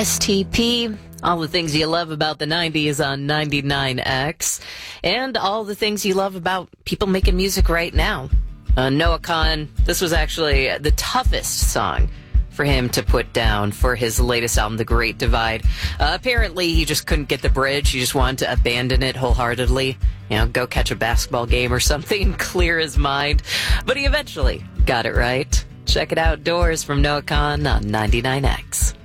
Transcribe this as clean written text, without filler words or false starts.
STP, all the things you love about the 90s on 99X, and all the things you love about people making music right now. Noah Kahan, this was actually the toughest song for him to put down for his latest album, The Great Divide. Apparently, he just couldn't get the bridge. He just wanted to abandon it wholeheartedly. Go catch a basketball game or something, clear his mind. But he eventually got it right. Check it out, Doors from Noah Kahan on 99X.